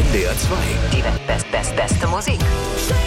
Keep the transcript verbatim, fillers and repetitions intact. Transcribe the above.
N D R zwei. Die best, best, best, beste Musik.